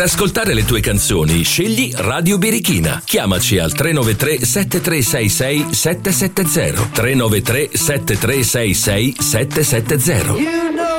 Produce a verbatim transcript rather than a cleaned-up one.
Per ascoltare le tue canzoni, scegli Radio Birichina. Chiamaci al tre nove tre sette tre sei sei sette sette zero. tre nove tre sette tre sei sei sette sette zero.